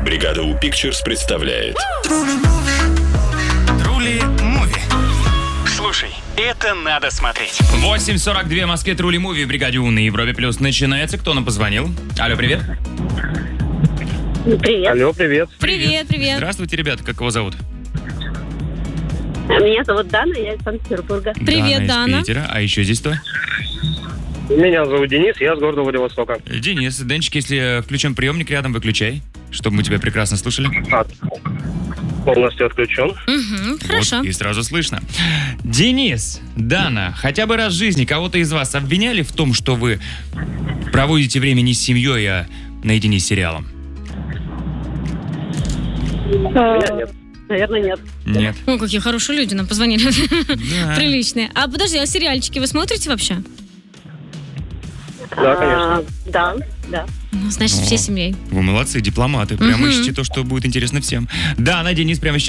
Бригада У Pictures представляет Трули Муви. Слушай, это надо смотреть. 8:42 в Москве. Трули Муви в бригаде У на Европе Плюс начинается. Кто нам позвонил? Алло, привет. Привет. Алло, привет. Привет. Здравствуйте, ребята. Как его зовут? Меня зовут Дана, я из Санкт-Петербурга. Привет, Дана. Из Питера. А еще здесь кто? Меня зовут Денис, я с города Владивостока. Денис. Денчик, если включен приемник рядом, выключай, чтобы мы тебя прекрасно слушали. Полностью отключен. Угу, хорошо. Вот, и сразу слышно. Денис, Дана, хотя бы раз в жизни кого-то из вас обвиняли в том, что вы проводите время не с семьей, а наедине с сериалом? Нет. Наверное, нет. Нет. О, какие хорошие люди нам позвонили. Да. Приличные. А подожди, а сериальчики вы смотрите вообще? Да, конечно. Да. Ну, значит, всей семьей. Вы молодцы, дипломаты. Прямо ищите то, что будет интересно всем. Дана, Денис, прямо сейчас